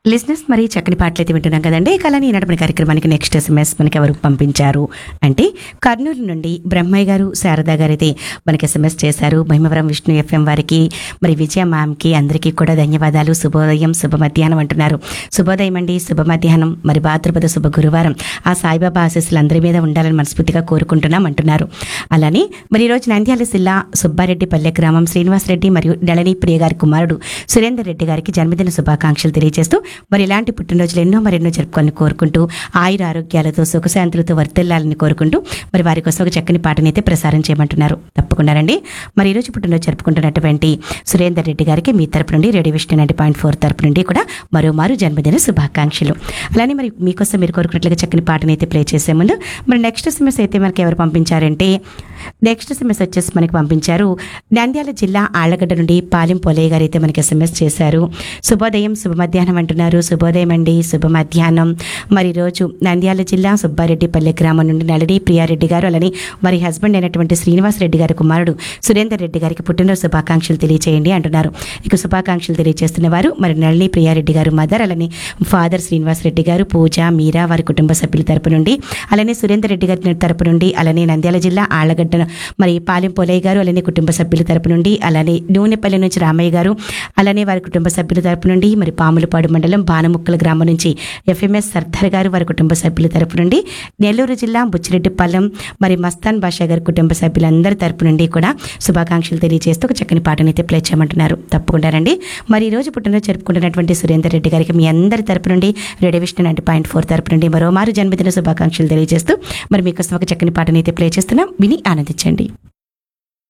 లిజినెస్ మరి చక్కని పాటలు అయితే వింటున్నాం కదండి. కళని ఈనాటి కార్యక్రమానికి నెక్స్ట్ ఎస్ఎంఎస్ మనకి ఎవరు పంపించారు అంటే కర్నూలు నుండి బ్రహ్మయ్య గారు శారదా గారు అయితే మనకి ఎస్ఎంఎస్ చేశారు. మహిమవరం విష్ణు ఎఫ్ఎం వారికి మరి విజయ మ్యామ్కి అందరికీ కూడా ధన్యవాదాలు. శుభోదయం శుభ మధ్యాహ్నం అంటున్నారు. శుభోదయం అండి, శుభ మధ్యాహ్నం. మరి భాద్రపద శుభ గురువారం ఆ సాయిబాబా ఆశీస్సులు అందరి మీద ఉండాలని మనస్ఫూర్తిగా కోరుకుంటున్నాం అంటున్నారు. అలానే మరి ఈరోజు నంద్యాల జిల్లా సుబ్బారెడ్డిపల్లె గ్రామం శ్రీనివాసరెడ్డి మరియు నళని ప్రియ గారి కుమారుడు సురేందర్ రెడ్డి గారికి జన్మదిన శుభాకాంక్షలు తెలియజేస్తూ మరి ఇలాంటి పుట్టినరోజులు మరెన్నో జరుపుకోవాలని కోరుకుంటూ ఆయుర ఆరోగ్యాలతో సుఖశాంతులతో వర్తిల్లాలని కోరుకుంటూ మరి వారి కోసం ఒక చక్కని పాటని అయితే ప్రసారం చేయమంటున్నారు. తప్పకుండా రండి. మరి ఈరోజు పుట్టినరోజు జరుపుకుంటున్నటువంటి సురేందర్ రెడ్డి గారికి మీ తరపు నుండి రేడియో విష్ణు 90.4 తరపు నుండి కూడా మరోమారు జన్మదిన శుభాకాంక్షలు. అలానే మరి మీకోసం మీరు కోరుకున్నట్లుగా చక్కని పాటని అయితే ప్లే చేసే ముందు మరి నెక్స్ట్ ఎస్ఎంఎస్ అయితే మనకి ఎవరు పంపించారంటే నెక్స్ట్ ఎస్ఎంఎస్ వచ్చేసి మనకి పంపించారు నంద్యాల జిల్లా ఆళ్లగడ్డ నుండి పాలెం పోలయ్య గారు అయితే మనకి ఎస్ఎంఎస్ చేశారు. శుభోదయం శుభ మధ్యాహ్నం అంటున్నారు. శుభోదయం అండి, శుభ మధ్యాహ్నం. మరి రోజు నంద్యాల జిల్లా సుబ్బారెడ్డిపల్లె గ్రామం నుండి నళని ప్రియారెడ్డి గారు అలానే వారి హస్బెండ్ అయినటువంటి శ్రీనివాస్ రెడ్డి గారి కుమారుడు సురేందర్ రెడ్డి గారికి పుట్టినరోజు శుభాకాంక్షలు తెలియచేయండి అంటున్నారు. ఇక శుభాకాంక్షలు తెలియజేస్తున్న వారు మరి నళని ప్రియారెడ్డి గారు మదర్, అలానే ఫాదర్ శ్రీనివాస్ రెడ్డి గారు, పూజ, మీరా వారి కుటుంబ సభ్యుల తరపు నుండి, అలానే సురేందర్ రెడ్డి గారి తరపు నుండి, అలానే నంద్యాల జిల్లా ఆళ్లగడ్డ మరి పాలెం పోలయ్య గారు అలానే కుటుంబ సభ్యుల తరపు నుండి, అలానే నూనెపల్లి నుంచి రామయ్య గారు అలానే వారి కుటుంబ సభ్యుల తరపు నుండి, మరి పాములపాడు మండలం బానముక్కల గ్రామం నుంచి ఎఫ్ఎంఎస్ సర్దార్ గారు వారి కుటుంబ సభ్యుల తరపు నుండి, నెల్లూరు జిల్లా బుచ్చిరెడ్డిపాలెం మరి మస్తాన్ బాషా గారి కుటుంబ సభ్యులందరి తరపు నుండి కూడా శుభాకాంక్షలు తెలియజేస్తూ ఒక చక్కని పాటని అయితే ప్లే చేయమంటున్నారు. తప్పకుండా రండి. మరి ఈ రోజు పుట్టినరోజు జరుపుకుంటున్నటువంటి సురేందర్ రెడ్డి గారికి మీ అందరి తరపు నుండి రేడియో విష్ణు 90.4 తరపు నుండి మరోమారు జన్మదిన శుభాకాంక్షలు తెలియజేస్తూ మరి మీకోసం ఒక చక్కని పాటని అయితే ప్లే చేస్తున్నాం. విని ఆనందించండి.